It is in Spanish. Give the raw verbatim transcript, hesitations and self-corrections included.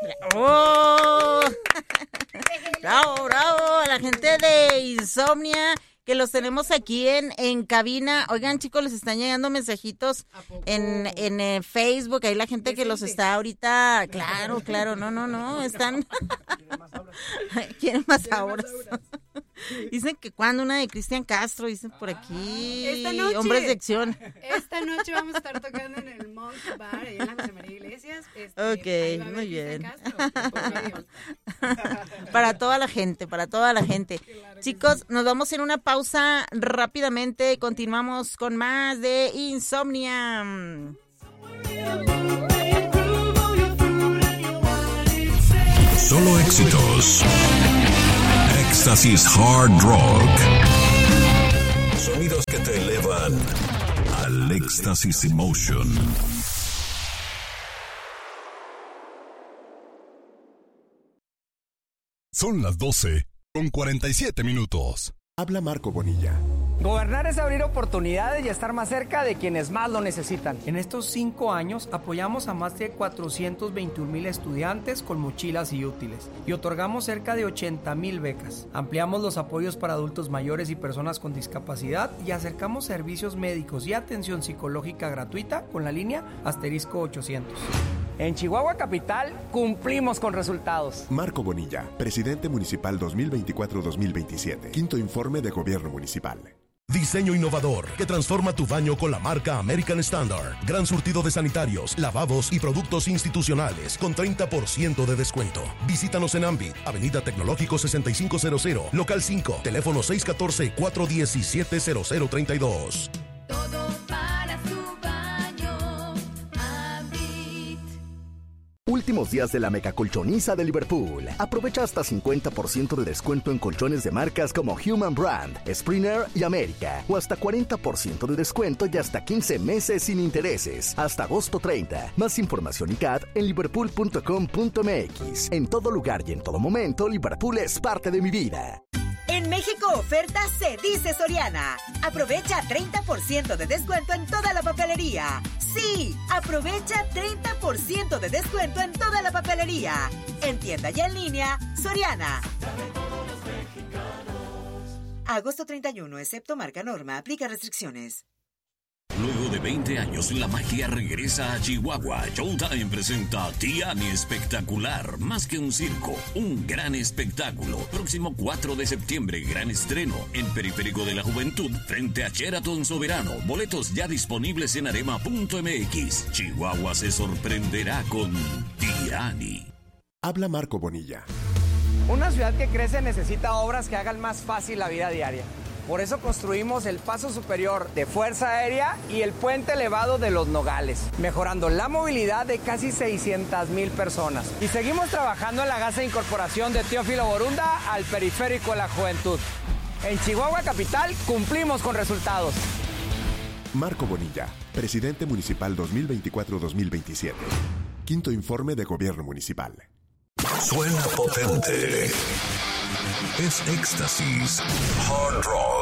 ¡Oh! ¡Bravo, bravo! A la gente de Insomnia, que los tenemos aquí en, en cabina. Oigan, chicos, les están llegando mensajitos en, en eh, Facebook. Ahí la gente que los está ahorita... Claro, claro, no, no, no, están... ¿Quieren más ahora? Dicen que cuando una de Cristian Castro, dicen por aquí, esta noche, hombres de acción. Esta noche vamos a estar tocando en el Monkey Bar, allá en la José María Iglesias. Este, ok, muy bien. Castro, para toda la gente, para toda la gente. Claro, chicos, sí. Nos vamos en una pausa rápidamente, continuamos con más de Insomnia. Solo éxitos. Éxtasis Hard Rock. Sonidos que te elevan al Éxtasis Emotion. Son las doce con cuarenta y siete minutos. Habla Marco Bonilla. Gobernar es abrir oportunidades y estar más cerca de quienes más lo necesitan. En estos cinco años apoyamos a más de cuatrocientos veintiún mil estudiantes con mochilas y útiles y otorgamos cerca de ochenta mil becas. Ampliamos los apoyos para adultos mayores y personas con discapacidad y acercamos servicios médicos y atención psicológica gratuita con la línea asterisco ochocientos. En Chihuahua Capital cumplimos con resultados. Marco Bonilla, presidente municipal dos mil veinticuatro a dos mil veintisiete. Quinto informe de gobierno municipal. Diseño innovador que transforma tu baño con la marca American Standard. Gran surtido de sanitarios, lavabos y productos institucionales con treinta por ciento de descuento. Visítanos en Ambit, Avenida Tecnológico sesenta y cinco cero cero, Local cinco, teléfono seis uno cuatro, cuatro uno siete, cero cero tres dos. Todo para tu baño, Ambit. Últimos días de la megacolchoniza de Liverpool. Aprovecha hasta cincuenta por ciento de descuento en colchones de marcas como Human Brand, Springer y América. O hasta cuarenta por ciento de descuento y hasta quince meses sin intereses. Hasta agosto treinta. Más información y C A D en liverpool punto com punto m x. En todo lugar y en todo momento, Liverpool es parte de mi vida. En México oferta se dice Soriana. Aprovecha treinta por ciento de descuento en toda la papelería. Sí, aprovecha treinta por ciento de descuento en toda la papelería. En tienda y en línea, Soriana. Agosto treinta y uno, excepto marca Norma, aplica restricciones. Luego de veinte años, la magia regresa a Chihuahua. Showtime presenta Tiani Espectacular. Más que un circo, un gran espectáculo. Próximo cuatro de septiembre, gran estreno en Periférico de la Juventud, frente a Sheraton Soberano. Boletos ya disponibles en arema punto m x. Chihuahua se sorprenderá con Tiani. Habla Marco Bonilla. Una ciudad que crece necesita obras que hagan más fácil la vida diaria. Por eso construimos el paso superior de Fuerza Aérea y el puente elevado de Los Nogales, mejorando la movilidad de casi seiscientas mil personas. Y seguimos trabajando en la gasa de incorporación de Teófilo Borunda al Periférico de la Juventud. En Chihuahua Capital cumplimos con resultados. Marco Bonilla, presidente municipal dos mil veinticuatro a dos mil veintisiete. Quinto informe de gobierno municipal. Suena potente. Es Éxtasis Hard Rock.